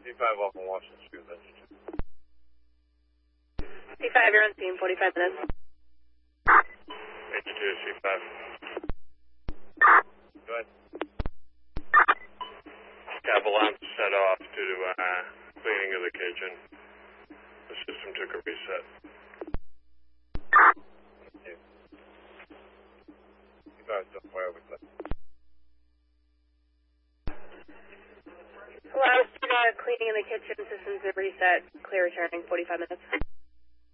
C5 off on Washington Street, that's C5, you're on scene, 45 minutes. H2, C5. Go ahead. Cab alarm set off due to cleaning of the kitchen. The system took a reset. C5 still fire with that. Hello, cleaning in the kitchen, systems are reset, clear returning, 45 minutes.